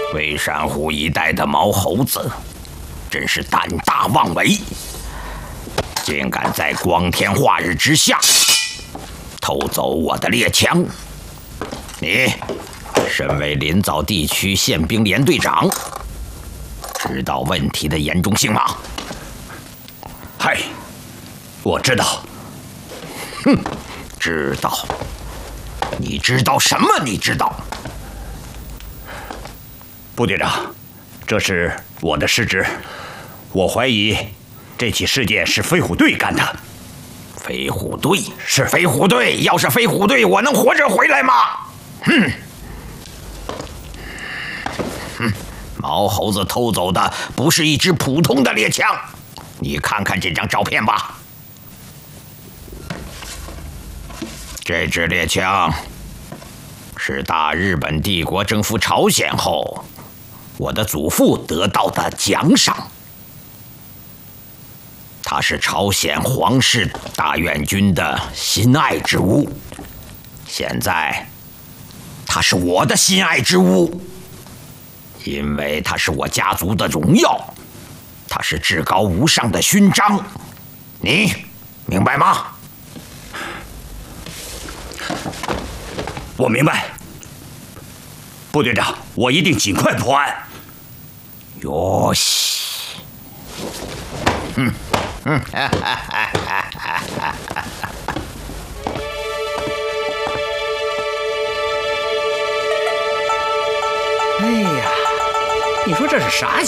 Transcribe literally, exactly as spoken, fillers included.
微山湖一带的毛猴子，真是胆大妄为，竟敢在光天化日之下偷走我的猎枪！你身为临洮地区宪兵连队长，知道问题的严重性吗？ 嗨，我知道。 哼，知道？你知道什么？你知道？ 部队长，这是我的失职，我怀疑这起事件是飞虎队干的。 飞虎队是飞虎队，要是飞虎队，我能活着回来吗？哼！哼！毛猴子偷走的不是一支普通的猎枪，你看看这张照片吧。这支猎枪是大日本帝国征服朝鲜后，我的祖父得到的奖赏。它是朝鲜皇室大院军的心爱之物，现在它是我的心爱之物，因为它是我家族的荣耀，它是至高无上的勋章，你明白吗？ 我明白，部队长，我一定尽快破案。 哟西，嗯嗯，哈哈哈哈哈哈！ 哎呀，你说这是啥